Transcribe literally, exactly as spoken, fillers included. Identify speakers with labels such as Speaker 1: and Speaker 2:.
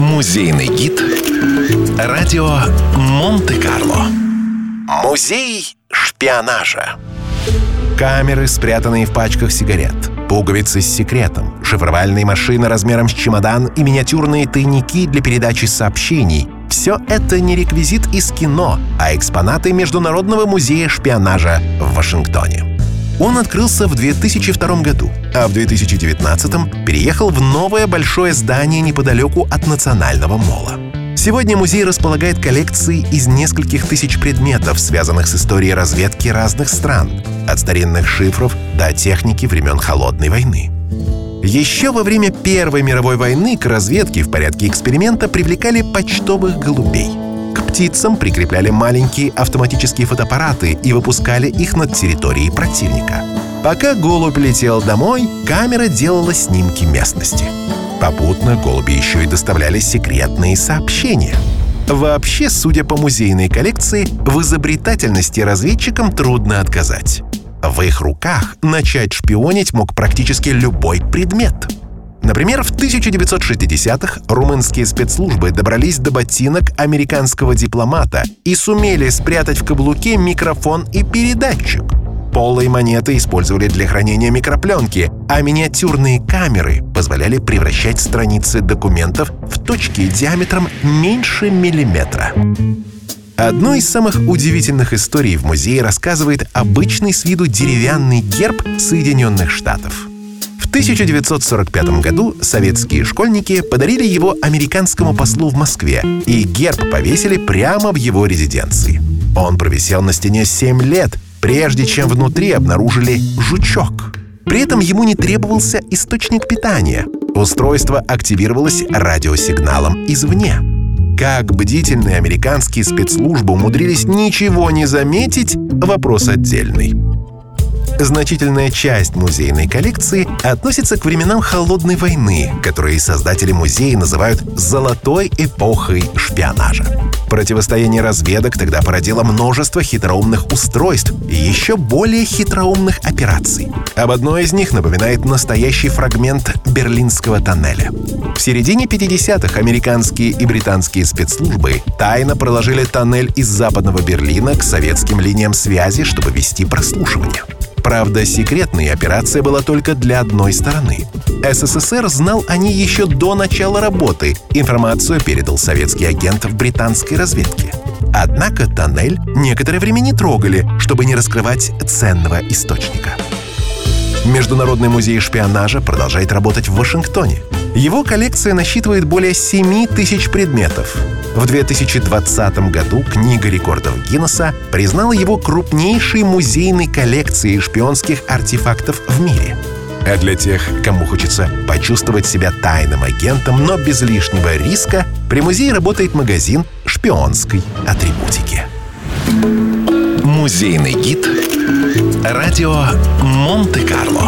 Speaker 1: Музейный гид радио Монте-Карло. Музей шпионажа. Камеры, спрятанные в пачках сигарет, пуговицы с секретом, шифровальные машины размером с чемодан и миниатюрные тайники для передачи сообщений — все это не реквизит из кино, а экспонаты Международного музея шпионажа в Вашингтоне. Он открылся в две тысячи втором году, а в две тысячи девятнадцатом переехал в новое большое здание неподалеку от Национального молла. Сегодня музей располагает коллекцией из нескольких тысяч предметов, связанных с историей разведки разных стран, от старинных шифров до техники времен Холодной войны. Еще во время Первой мировой войны к разведке в порядке эксперимента привлекали почтовых голубей. К птицам прикрепляли маленькие автоматические фотоаппараты и выпускали их над территорией противника. Пока голубь летел домой, камера делала снимки местности. Попутно голуби еще и доставляли секретные сообщения. Вообще, судя по музейной коллекции, в изобретательности разведчикам трудно отказать. В их руках начать шпионить мог практически любой предмет. Например, в тысяча девятьсот шестидесятых румынские спецслужбы добрались до ботинок американского дипломата и сумели спрятать в каблуке микрофон и передатчик. Полые монеты использовали для хранения микропленки, а миниатюрные камеры позволяли превращать страницы документов в точки диаметром меньше миллиметра. Одну из самых удивительных историй в музее рассказывает обычный с виду деревянный герб Соединенных Штатов. В тысяча девятьсот сорок пятом году советские школьники подарили его американскому послу в Москве, и герб повесили прямо в его резиденции. Он провисел на стене семь лет, прежде чем внутри обнаружили жучок. При этом ему не требовался источник питания. Устройство активировалось радиосигналом извне. Как бдительные американские спецслужбы умудрились ничего не заметить — вопрос отдельный. Значительная часть музейной коллекции относится к временам Холодной войны, которые создатели музея называют «золотой эпохой шпионажа». Противостояние разведок тогда породило множество хитроумных устройств и еще более хитроумных операций. Об одной из них напоминает настоящий фрагмент Берлинского тоннеля. В середине пятидесятых американские и британские спецслужбы тайно проложили тоннель из Западного Берлина к советским линиям связи, чтобы вести прослушивание. Правда, секретная операция была только для одной стороны. СССР знал о ней еще до начала работы. Информацию передал советский агент в британской разведке. Однако тоннель некоторое время не трогали, чтобы не раскрывать ценного источника. Международный музей шпионажа продолжает работать в Вашингтоне. Его коллекция насчитывает более семи тысяч предметов. В две тысячи двадцатом году Книга рекордов Гиннесса признала его крупнейшей музейной коллекцией шпионских артефактов в мире. А для тех, кому хочется почувствовать себя тайным агентом, но без лишнего риска, при музее работает магазин шпионской атрибутики. Музейный гид радио Монте-Карло.